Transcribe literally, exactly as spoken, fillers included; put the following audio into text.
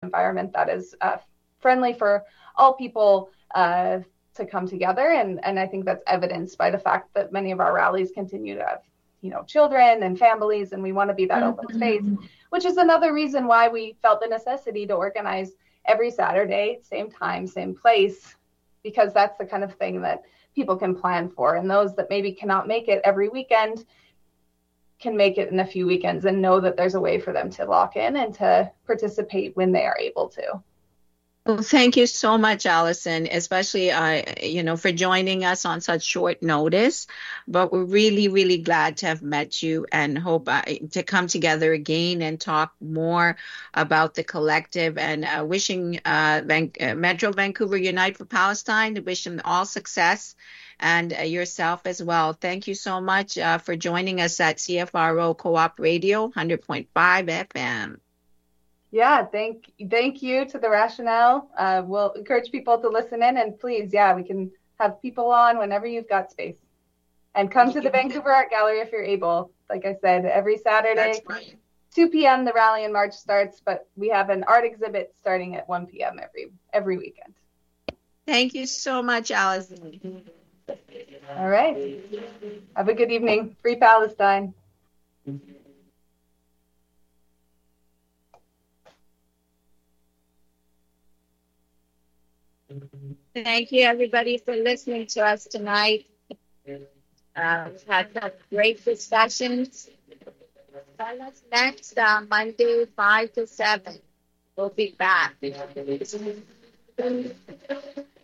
environment that is uh, friendly for all people uh, to come together. And, and I think that's evidenced by the fact that many of our rallies continue to have, you know, children and families, and we want to be that open space, which is another reason why we felt the necessity to organize every Saturday, same time, same place, because that's the kind of thing that people can plan for. And those that maybe cannot make it every weekend can make it in a few weekends and know that there's a way for them to lock in and to participate when they are able to. Well, thank you so much, Allison, especially, uh, you know, for joining us on such short notice. But we're really, really glad to have met you and hope uh, to come together again and talk more about the collective, and uh, wishing uh, Van- uh, Metro Vancouver Unite for Palestine, wish them all success, and uh, yourself as well. Thank you so much uh, for joining us at C F R O Co-op Radio, one hundred point five F M. Yeah, thank thank you to the Rationale. Uh, we'll encourage people to listen in, and please, yeah, we can have people on whenever you've got space. And come to the Vancouver Art Gallery if you're able. Like I said, every Saturday, right. two p.m. the rally and march starts, but we have an art exhibit starting at one p.m. every every weekend. Thank you so much, Allison. All right. Have a good evening. Free Palestine. Thank you, everybody, for listening to us tonight. Uh, we've had some great discussions. Tell us next uh, Monday, five to seven. We'll be back.